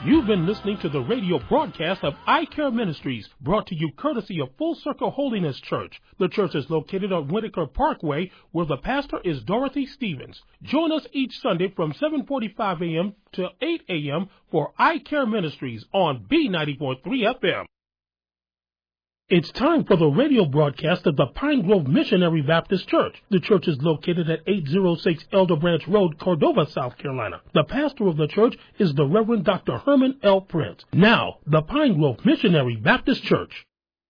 You've been listening to the radio broadcast of I Care Ministries, brought to you courtesy of Full Circle Holiness Church. The church is located on Whitaker Parkway, where the pastor is Dorothy Stevens. Join us each Sunday from 7:45 a.m. to 8 a.m. for I Care Ministries on B94.3 FM. It's time for the radio broadcast of the Pine Grove Missionary Baptist Church. The church is located at 806 Elder Branch Road, Cordova, South Carolina. The pastor of the church is the Reverend Dr. Herman L. Prince. Now, the Pine Grove Missionary Baptist Church.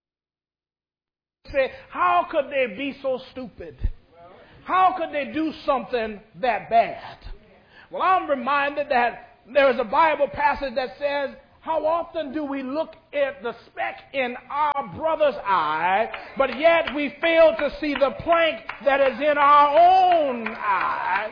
Say, how could they be so stupid? How could they do something that bad? Well, I'm reminded that there is a Bible passage that says, how often do we look at the speck in our brother's eye, but yet we fail to see the plank that is in our own eye?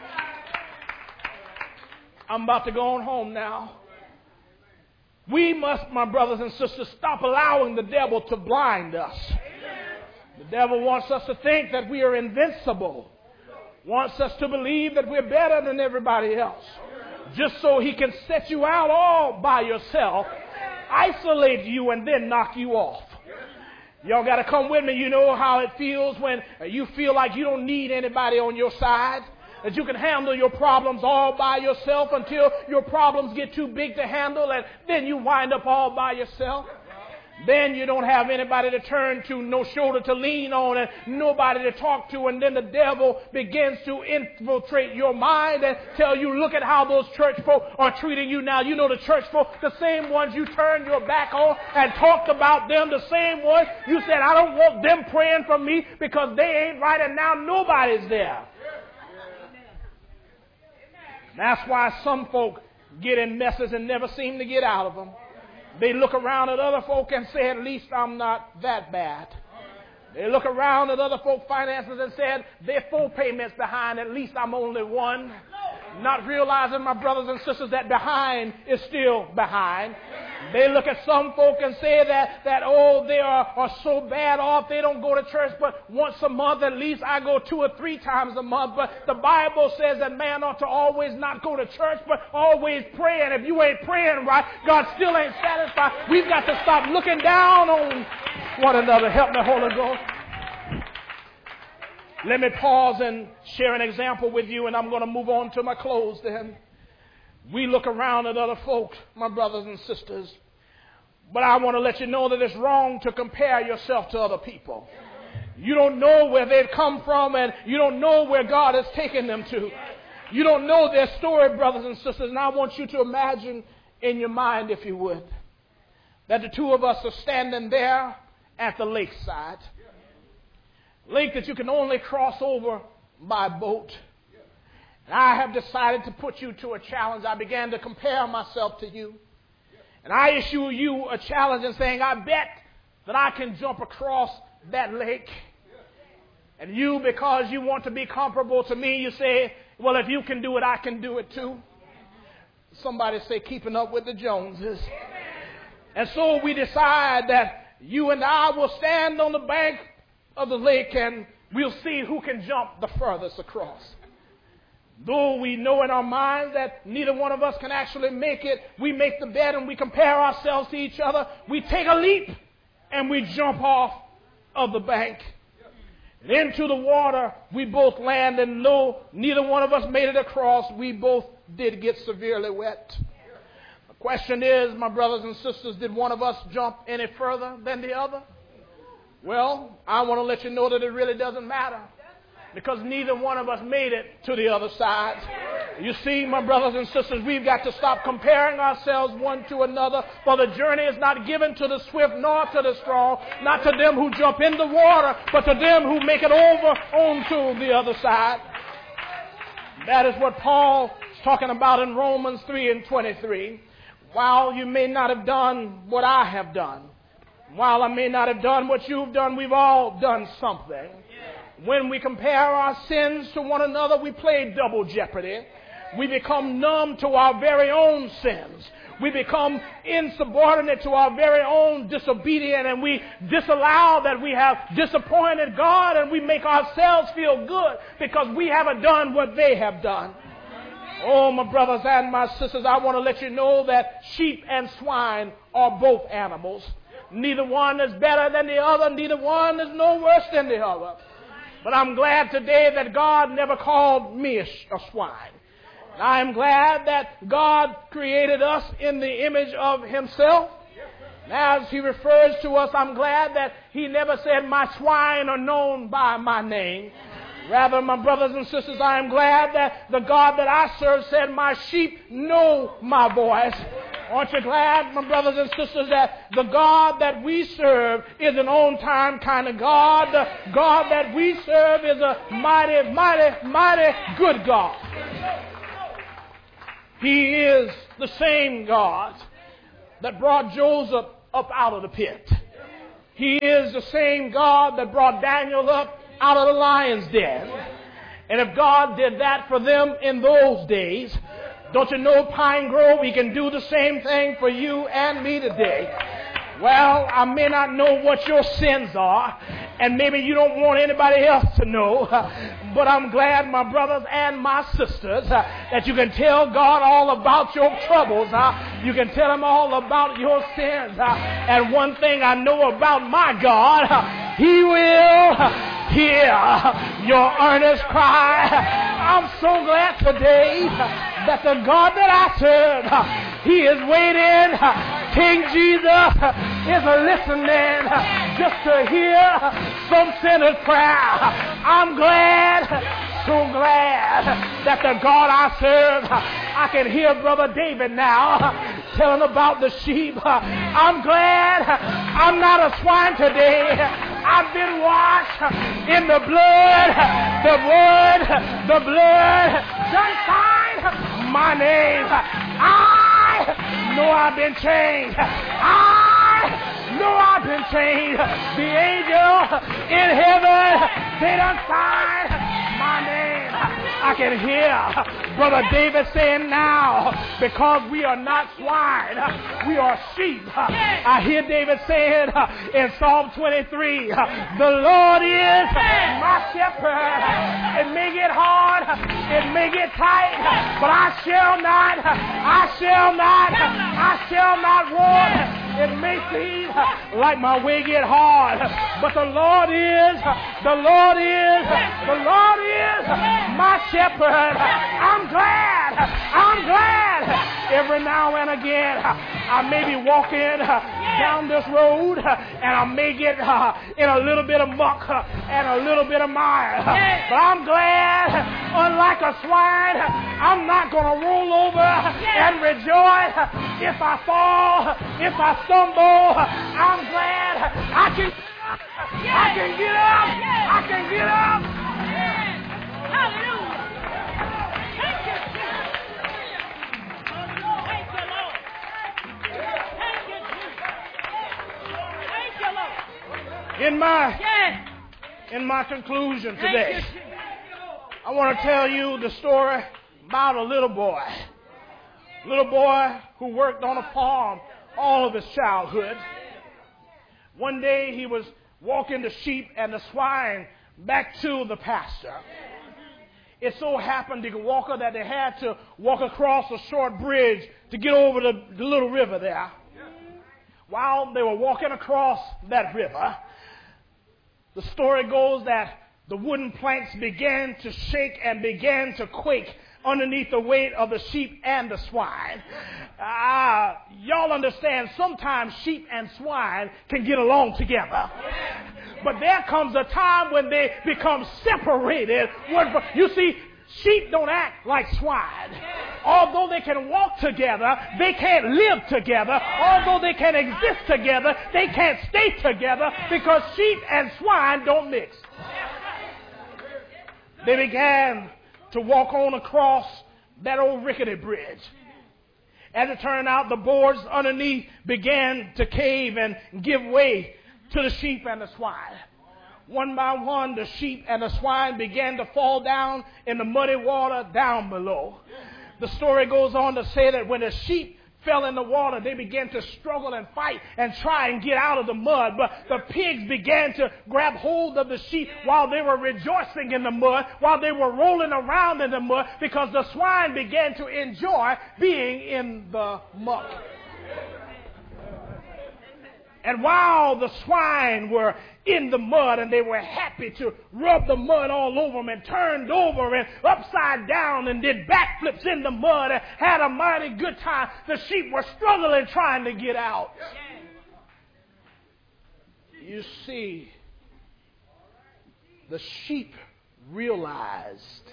I'm about to go on home now. We must, my brothers and sisters, stop allowing the devil to blind us. The devil wants us to think that we are invincible, wants us to believe that we're better than everybody else, just so he can set you out all by yourself, isolate you, and then knock you off. Y'all got to come with me. You know how it feels when you feel like you don't need anybody on your side, that you can handle your problems all by yourself until your problems get too big to handle, and then you wind up all by yourself. Then you don't have anybody to turn to, no shoulder to lean on, and nobody to talk to. And then the devil begins to infiltrate your mind and tell you, look at how those church folk are treating you now. You know the church folk, the same ones you turned your back on and talked about them, the same ones you said, I don't want them praying for me because they ain't right, and now nobody's there. That's why some folk get in messes and never seem to get out of them. They look around at other folk and say, at least I'm not that bad. They look around at other folk finances and said, they're 4 payments behind, at least I'm only one. Not realizing, my brothers and sisters, that behind is still behind. They look at some folk and say that they are so bad off, they don't go to church but once a month. At least I go 2 or 3 times a month. But the Bible says that man ought to always not go to church, but always pray. And if you ain't praying right, God still ain't satisfied. We've got to stop looking down on one another. Help me, Holy Ghost. Let me pause and share an example with you, and I'm going to move on to my close then. We look around at other folks, my brothers and sisters, but I want to let you know that it's wrong to compare yourself to other people. You don't know where they've come from, and you don't know where God has taken them to. You don't know their story, brothers and sisters, and I want you to imagine in your mind, if you would, that the two of us are standing there at the lakeside. Lake that you can only cross over by boat. And I have decided to put you to a challenge. I began to compare myself to you. And I issue you a challenge and saying, I bet that I can jump across that lake. And you, because you want to be comparable to me, you say, well, if you can do it, I can do it too. Somebody say, keeping up with the Joneses. And so we decide that you and I will stand on the bank of the lake and we'll see who can jump the furthest across. Though we know in our minds that neither one of us can actually make it, we make the bet and we compare ourselves to each other. We take a leap and we jump off of the bank. Into the water we both land, and though neither one of us made it across, we both did get severely wet. The question is, my brothers and sisters, did one of us jump any further than the other? Well, I want to let you know that it really doesn't matter, because neither one of us made it to the other side. You see, my brothers and sisters, we've got to stop comparing ourselves one to another, for the journey is not given to the swift nor to the strong, not to them who jump in the water, but to them who make it over onto the other side. That is what Paul is talking about in Romans 3:23. While you may not have done what I have done, while I may not have done what you've done, we've all done something. When we compare our sins to one another, we play double jeopardy. We become numb to our very own sins. We become insubordinate to our very own disobedience, and we disallow that we have disappointed God, and we make ourselves feel good because we haven't done what they have done. Oh, my brothers and my sisters, I want to let you know that sheep and swine are both animals. Neither one is better than the other. Neither one is no worse than the other. But I'm glad today that God never called me a swine. I'm glad that God created us in the image of himself. As he refers to us, I'm glad that he never said, my swine are known by my name. Rather, my brothers and sisters, I am glad that the God that I serve said, my sheep know my voice. Aren't you glad, my brothers and sisters, that the God that we serve is an on-time kind of God? The God that we serve is a mighty, mighty, mighty good God. He is the same God that brought Joseph up out of the pit. He is the same God that brought Daniel up out of the lion's den. And if God did that for them in those days, don't you know, Pine Grove, he can do the same thing for you and me today. Well, I may not know what your sins are, and maybe you don't want anybody else to know, but I'm glad, my brothers and my sisters, that you can tell God all about your troubles. You can tell him all about your sins. And one thing I know about my God, he will hear your earnest cry. I'm so glad today that the God that I serve, he is waiting. King Jesus is listening just to hear some sinner's prayer. I'm glad, so glad that the God I serve, I can hear Brother David now telling about the sheep. I'm glad I'm not a swine today. I've been washed in the blood, the blood done sign my name. I know I've been changed. I know I've been changed. The angel in heaven, they done signed my name. I can hear Brother David saying now, because we are not swine, we are sheep. I hear David saying in Psalm 23, the Lord is my shepherd. It may get hard, it may get tight, but I shall not want. It may seem like my way get hard, but the Lord is my shepherd. I'm glad. Every now and again, I may be walking down this road, and I may get in a little bit of muck and a little bit of mire. But I'm glad, unlike a swine, I'm not going to roll over and rejoice if I fall, if I stumble. I'm glad I can get up. Hallelujah. Thank you, Jesus. Thank you, Lord. Thank you, Jesus. Thank you, Lord. In my conclusion today, I want to tell you the story about a little boy who worked on a farm all of his childhood. One day he was walking the sheep and the swine back to the pasture. It so happened, the walker, that they had to walk across a short bridge to get over the little river there. While they were walking across that river, the story goes that the wooden planks began to shake and began to quake underneath the weight of the sheep and the swine. Y'all understand, sometimes sheep and swine can get along together. But there comes a time when they become separated. You see, sheep don't act like swine. Although they can walk together, they can't live together. Although they can exist together, they can't stay together because sheep and swine don't mix. They began to walk on across that old rickety bridge. As it turned out, the boards underneath began to cave and give way to the sheep and the swine. One by one, the sheep and the swine began to fall down in the muddy water down below. The story goes on to say that when the sheep fell in the water, they began to struggle and fight and try and get out of the mud. But the pigs began to grab hold of the sheep while they were rejoicing in the mud, while they were rolling around in the mud, because the swine began to enjoy being in the muck. And while the swine were in the mud and they were happy to rub the mud all over them and turned over and upside down and did backflips in the mud and had a mighty good time, the sheep were struggling trying to get out. You see, the sheep realized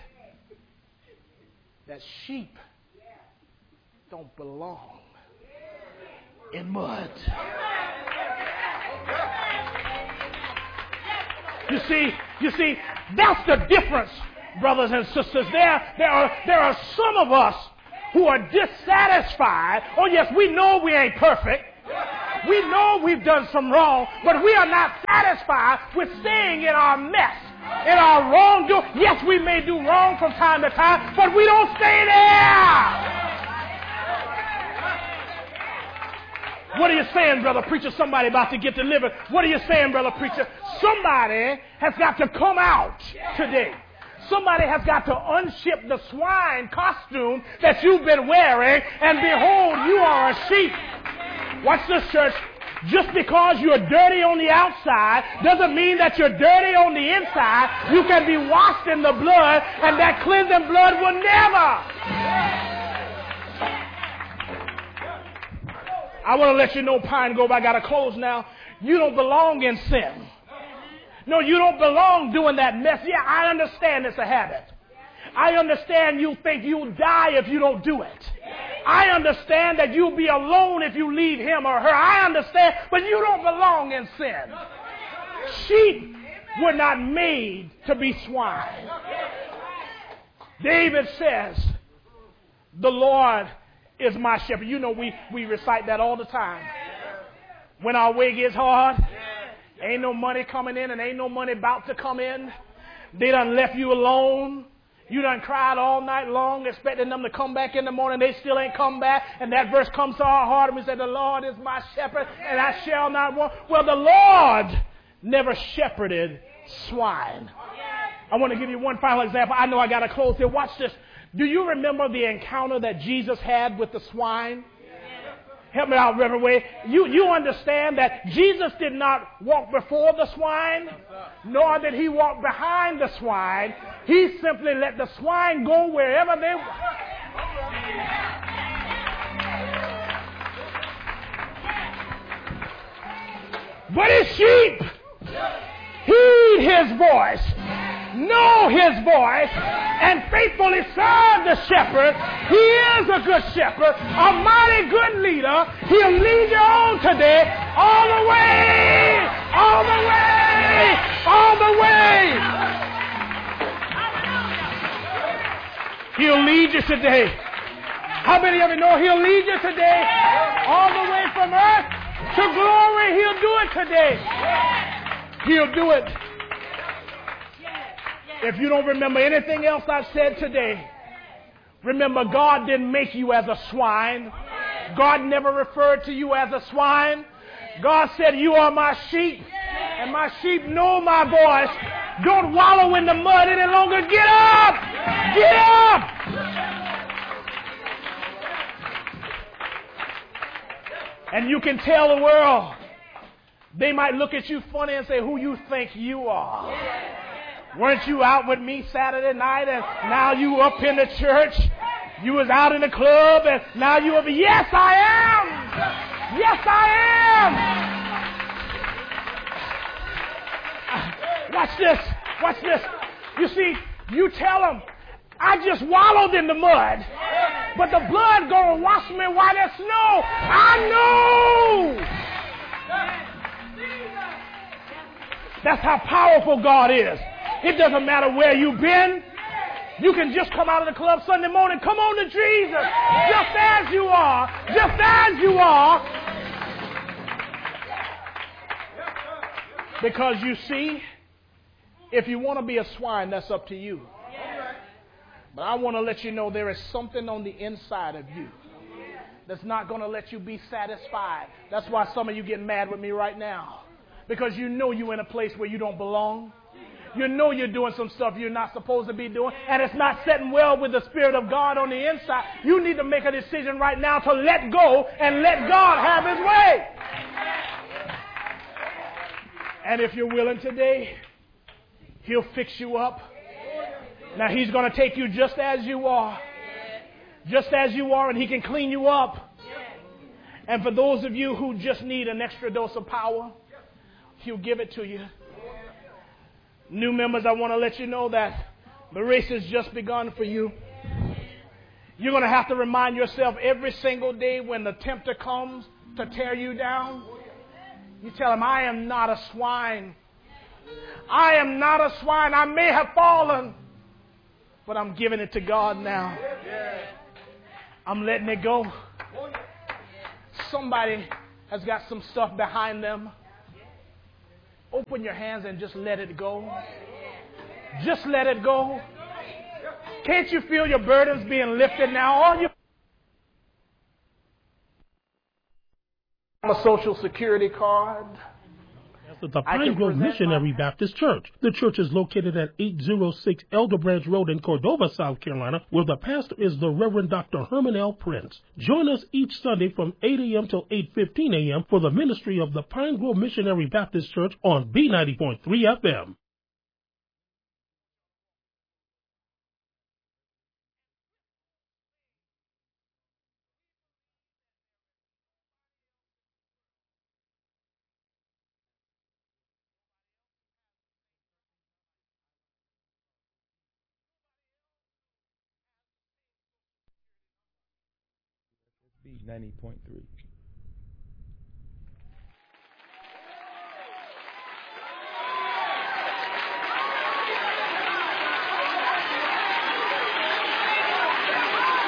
that sheep don't belong in mud. You see, that's the difference, brothers and sisters. There are some of us who are dissatisfied. Oh yes, we know we ain't perfect. We know we've done some wrong, but we are not satisfied with staying in our mess, in our wrongdoing. Yes, we may do wrong from time to time, but we don't stay there. What are you saying, brother preacher? Somebody about to get delivered. What are you saying, brother preacher? Somebody has got to come out today. Somebody has got to unship the swine costume that you've been wearing, and behold, you are a sheep. Watch this, church. Just because you're dirty on the outside doesn't mean that you're dirty on the inside. You can be washed in the blood, and that cleansing blood will never. I want to let you know, Pine Grove, I got to close now. You don't belong in sin. No, you don't belong doing that mess. Yeah, I understand it's a habit. I understand you think you'll die if you don't do it. I understand that you'll be alone if you leave him or her. I understand, but you don't belong in sin. Sheep were not made to be swine. David says, the Lord is my shepherd. You know, we recite that all the time. When our way gets hard, ain't no money coming in and ain't no money about to come in. They done left you alone. You done cried all night long expecting them to come back in the morning. They still ain't come back. And that verse comes to our heart and we say, the Lord is my shepherd and I shall not want. Well, the Lord never shepherded swine. I want to give you one final example. I know I got to close here. Watch this. Do you remember the encounter that Jesus had with the swine? Help me out, Reverend Wade. You understand that Jesus did not walk before the swine, nor did he walk behind the swine. He simply let the swine go wherever they were. But his sheep heed his voice, know his voice, and faithfully serve the shepherd. He is a good shepherd, a mighty good leader. He'll lead you on today, all the way, all the way, all the way. He'll lead you today. How many of you know he'll lead you today? All the way from earth to glory. He'll do it today. He'll do it. If you don't remember anything else I've said today, remember God didn't make you as a swine. God never referred to you as a swine. God said, you are my sheep, and my sheep know my voice. Don't wallow in the mud any longer. Get up! Get up! And you can tell the world. They might look at you funny and say, who you think you are? Weren't you out with me Saturday night and now you up in the church? You was out in the club and now you up. Yes, I am. Yes, I am. Watch this. Watch this. You see, you tell them, I just wallowed in the mud, but the blood gonna wash me while there's snow. I know. That's how powerful God is. It doesn't matter where you've been. You can just come out of the club Sunday morning. Come on to Jesus. Just as you are. Just as you are. Because you see, if you want to be a swine, that's up to you. But I want to let you know there is something on the inside of you that's not going to let you be satisfied. That's why some of you get mad with me right now. Because you know you're in a place where you don't belong. You know you're doing some stuff you're not supposed to be doing, and it's not sitting well with the Spirit of God on the inside. You need to make a decision right now to let go and let God have His way. And if you're willing today, He'll fix you up. Now, He's going to take you just as you are. Just as you are, and He can clean you up. And for those of you who just need an extra dose of power, He'll give it to you. New members, I want to let you know that the race has just begun for you. You're going to have to remind yourself every single day when the tempter comes to tear you down. You tell him, I am not a swine. I am not a swine. I may have fallen, but I'm giving it to God now. I'm letting it go. Somebody has got some stuff behind them. Open your hands and just let it go. Just let it go. Can't you feel your burdens being lifted now? All you a Social Security card. At the Pine Grove Missionary Baptist Church. The church is located at 806 Elder Branch Road in Cordova, South Carolina, where the pastor is the Reverend Dr. Herman L. Prince. Join us each Sunday from 8 a.m. till 8:15 a.m. for the ministry of the Pine Grove Missionary Baptist Church on B90.3 FM. B90.3.